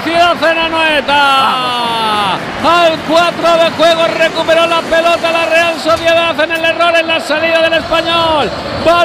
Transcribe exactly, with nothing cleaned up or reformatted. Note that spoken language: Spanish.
velocidad en Anoeta. Al cuatro de juego recuperó la pelota la Real Sociedad en el error en la salida del Español.